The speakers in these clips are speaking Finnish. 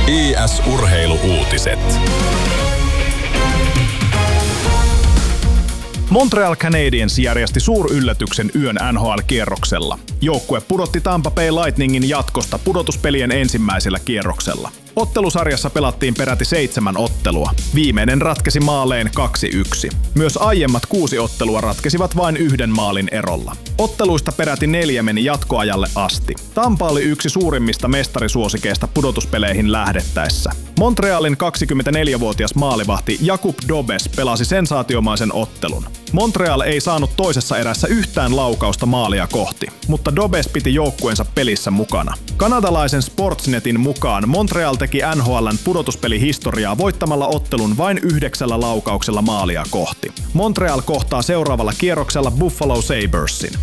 IS-urheilu-uutiset. Montreal Canadiens järjesti suuryllätyksen yön NHL-kierroksella. Joukkue pudotti Tampa Bay Lightningin jatkosta pudotuspelien ensimmäisellä kierroksella. Ottelusarjassa pelattiin peräti 7 ottelua. Viimeinen ratkesi maaleen 2-1. Myös aiemmat 6 ottelua ratkesivat vain 1 maalin erolla. Otteluista peräti 4 meni jatkoajalle asti. Tampa oli yksi suurimmista mestarisuosikeista pudotuspeleihin lähdettäessä. Montrealin 24-vuotias maalivahti Jakub Dobes pelasi sensaatiomaisen ottelun. Montreal ei saanut toisessa erässä yhtään laukausta maalia kohti, mutta Dobes piti joukkueensa pelissä mukana. Kanadalaisen Sportsnetin mukaan Montreal teki NHL:n pudotuspelihistoriaa voittamalla ottelun vain 9 laukauksella maalia kohti. Montreal kohtaa seuraavalla kierroksella Buffalo Sabresin.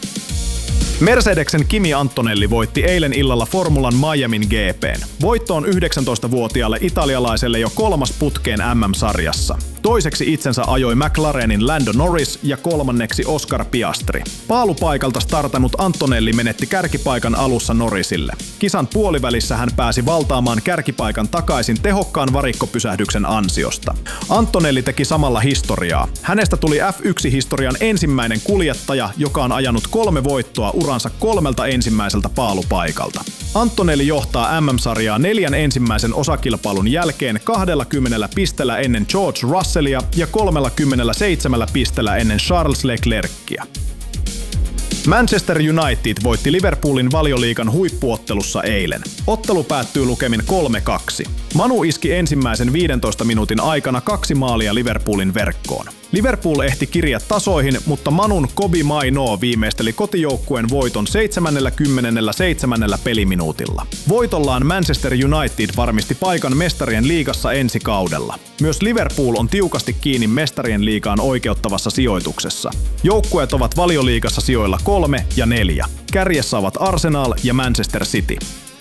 Mercedesen Kimi Antonelli voitti eilen illalla Formulan Miamin GP:n. Voitto on 19-vuotiaalle italialaiselle jo 3. putkeen MM-sarjassa. Toiseksi itsensä ajoi McLarenin Lando Norris ja 3. Oscar Piastri. Paalupaikalta startannut Antonelli menetti kärkipaikan alussa Norrisille. Kisan puolivälissä hän pääsi valtaamaan kärkipaikan takaisin tehokkaan varikkopysähdyksen ansiosta. Antonelli teki samalla historiaa. Hänestä tuli F1-historian ensimmäinen kuljettaja, joka on ajanut 3 voittoa uransa 3 ensimmäiseltä paalupaikalta. Antonelli johtaa MM-sarjaa 4 ensimmäisen osakilpailun jälkeen 20 pisteellä ennen George Russellia ja 37 pisteellä ennen Charles Leclercia. Manchester United voitti Liverpoolin Valioliigan huippuottelussa eilen. Ottelu päättyy lukemin 3-2. Manu iski ensimmäisen 15 minuutin aikana 2 maalia Liverpoolin verkkoon. Liverpool ehti kirjaa tasoihin, mutta Manun Kobbie Mainoo viimeisteli kotijoukkueen voiton 77. peliminuutilla. Voitollaan Manchester United varmisti paikan mestarien liigassa ensi kaudella. Myös Liverpool on tiukasti kiinni mestarien liigaan oikeuttavassa sijoituksessa. Joukkueet ovat Valioliigassa sijoilla 3 ja 4. Kärjessä ovat Arsenal ja Manchester City.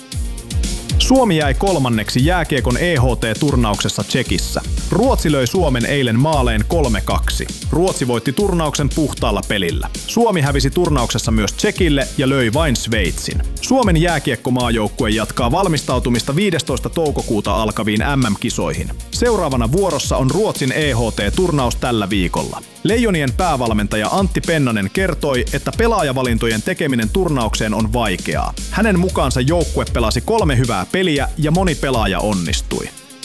Suomi jäi 3. jääkiekon EHT-turnauksessa Tšekissä. Ruotsi löi Suomen eilen maaleen 3-2. Ruotsi voitti turnauksen puhtaalla pelillä. Suomi hävisi turnauksessa myös Tšekille ja löi vain Sveitsin. Suomen jääkiekkomaajoukkue jatkaa valmistautumista 15. toukokuuta alkaviin MM-kisoihin. Seuraavana vuorossa on Ruotsin EHT-turnaus tällä viikolla. Leijonien päävalmentaja Antti Pennanen kertoi, että pelaajavalintojen tekeminen turnaukseen on vaikeaa. Hänen mukaansa joukkue pelasi 3 hyvää peliä ja moni pelaaja onnistui.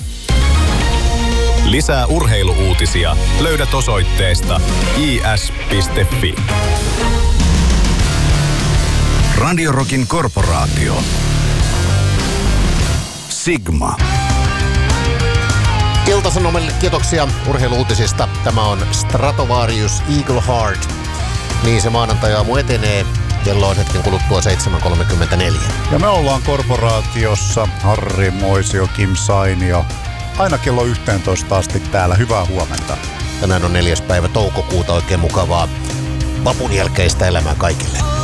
Lisää urheilu-uutisia löydät osoitteesta is.fi. Radio Rockin korporaatio. Sigma. Ilta-Sanomille kiitoksia urheilu-uutisista. Tämä on Stratovarius Eagle Heart. Niin se maanantai-aamu etenee. Kello on hetken kuluttua 7.34. Ja me ollaan korporaatiossa Harri Moisio, Kim Sainio. Aina kello 11 asti täällä. Hyvää huomenta. Tänään on 4. päivä toukokuuta. Oikein mukavaa vapun jälkeistä elämää kaikille.